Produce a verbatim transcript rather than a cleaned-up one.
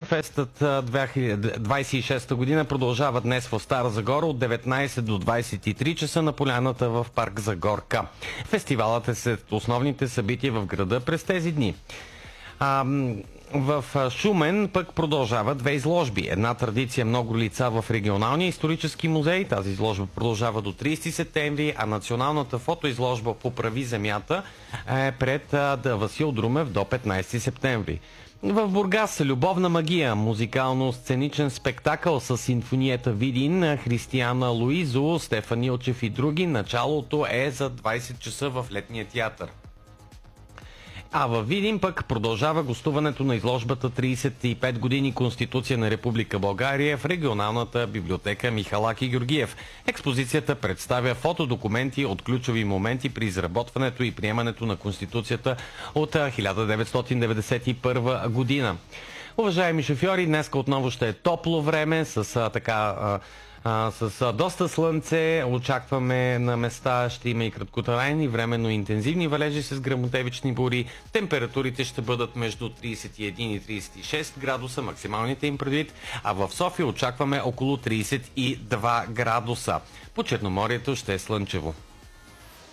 Октоберфестът двадесет и шеста година продължава днес в Стара Загора от деветнадесет до двадесет и три часа на поляната в парк Загорка. Фестивалът е сред основните събития в града през тези дни. А, в Шумен пък продължават две изложби. Една традиция, много лица в регионалния исторически музей. Тази изложба продължава до тридесети септември, а националната фотоизложба "Поправи земята" е пред да Васил Друмев до петнадесети септември. В Бургас "Любовна магия", музикално-сценичен спектакъл с симфониета Видин, Християна Луизо, Стефан Илчев и други. Началото е за двадесет часа в Летния театър. А във Видин пък продължава гостуването на изложбата тридесет и пет години Конституция на Република България в регионалната библиотека Михалак и Георгиев. Експозицията представя фотодокументи от ключови моменти при изработването и приемането на Конституцията от хиляда деветстотин деветдесет и първа година. Уважаеми шофьори, днес отново ще е топло време с а, така... А, А, с а, доста слънце. Очакваме на места, ще има и краткотрайни, временно интензивни валежи с гръмотевични бури. Температурите ще бъдат между тридесет и един и тридесет и шест градуса, максималните им предвид, а в София очакваме около тридесет и два градуса. По Черноморието ще е слънчево.